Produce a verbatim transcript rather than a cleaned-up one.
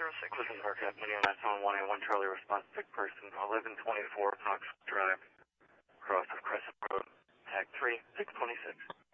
six. Listen, Park Avenue, nine seven one eight one Charlie response, sick person, eleven twenty-four Knox Drive, cross of Crescent Road, tag three, six twenty-six.